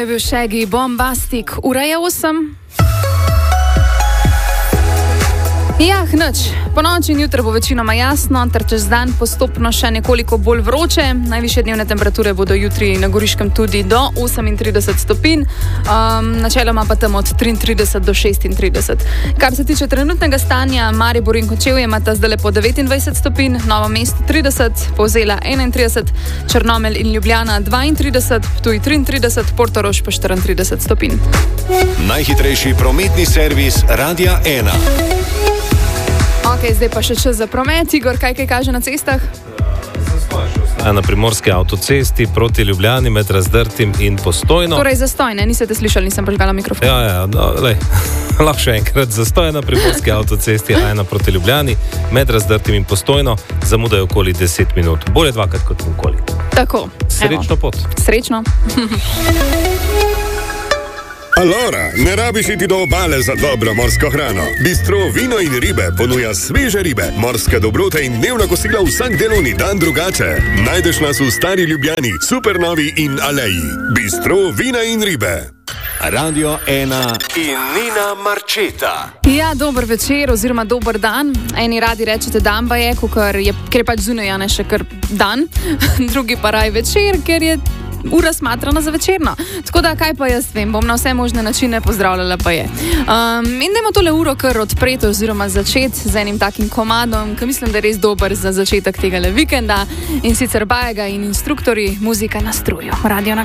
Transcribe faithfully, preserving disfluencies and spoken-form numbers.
je bil Shaggy Bombastic, ura je osem. Ja, nič. Po noči in jutri bo večinoma jasno, ter čez dan postopno še nekoliko bolj vroče. Najvišje dnevne temperature bodo jutri na Goriškem tudi do osemintrideset stopinj, um, načeloma pa tam od triintrideset do šestintrideset. Kar se tiče trenutnega stanja, Maribor in Kočevje imata zdaj po devetindvajset stopinj, Novo mesto trideset, Polzela enaintrideset, Črnomelj in Ljubljana dvaintrideset, Ptuj triintrideset, Portorož pa štiriintrideset stopinj. Najhitrejši prometni servis Radia ena. Ok, zdaj pa še čas za promet. Igor, kaj kaj kaže na cestah? Na primorski avtocesti proti Ljubljani med Razdrtim in Postojno. Torej zastojne, niste slišali, nisem prižgala mikrofon. Ja, ja, no, lej, lahko še enkrat. Zastoj na primorski avtocesti A ena proti Ljubljani med Razdrtim in Postojno zamudajo okoli deset minut. Bolje dvakrat kot nikoli. Tako. Srečno evo. pot. Srečno. Alora, ne rabiš iti do obale za dobro morsko hrano. Bistro Vino in ribe ponuja sveže ribe, morske dobrote in dnevna kosila vsak delovni dan drugače. Najdeš nas v Stari Ljubljani, Supernovi in Aleji. Bistro Vina in ribe. Radio ena in Nina Marčeta. Ja, dober večer oziroma dober dan. Eni radi rečete dan pa je, ker je, ker je pač zunaj, ja, ne še kar dan. Drugi pa raj večer, ker je ura smatrana za večerno. Tako da, kaj pa jaz vem, bom na vse možne načine pozdravljala pa je. Um, in dajmo tole uro kar odpreti oziroma začeti z enim takim komadom, ki mislim, da je res dober za začetek tega vikenda, in sicer Bajega in Instruktorji, muzika na struju. Radio na